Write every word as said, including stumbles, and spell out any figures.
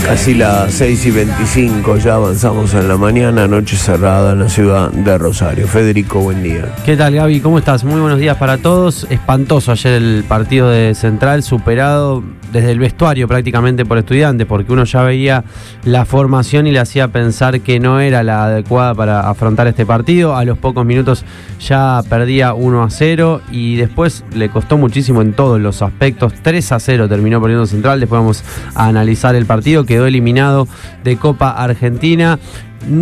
Casi las seis y veinticinco, ya avanzamos en la mañana, noche cerrada en la ciudad de Rosario. Federico, buen día. ¿Qué tal, Gaby? ¿Cómo estás? Muy buenos días para todos. Espantoso ayer el partido de Central, superado desde el vestuario prácticamente por Estudiantes, porque uno ya veía la formación y le hacía pensar que no era la adecuada para afrontar este partido. A los pocos minutos ya perdía uno a cero y después le costó muchísimo en todos los aspectos. tres a cero terminó perdiendo Central. Después vamos a analizar el partido. Quedó eliminado de Copa Argentina.